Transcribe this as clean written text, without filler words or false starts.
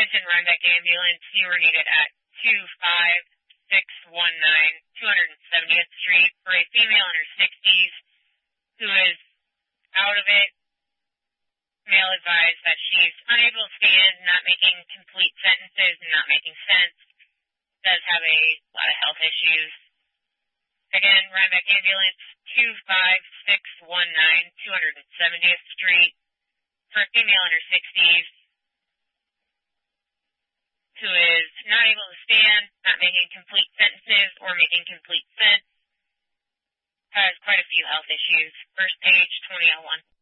Attention Rhinebeck Ambulance, you were needed at 25619 270th Street for a female in her 60s who is out of it. Male advised that she's unable to stand, not making complete sentences, and not making sense. Does have a lot of health issues. Again, Rhinebeck Ambulance, 25619 270th Street for a female in her 60s who is not able to stand, not making complete sentences or making complete sense, has quite a few health issues. First page, 2001.